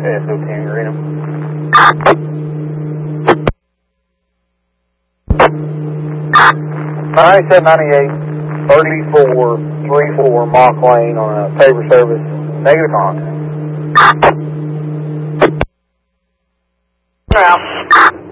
SO10 Greenham. $97.98, 3434 Mock Lane on a paper service. Negative contact. Now.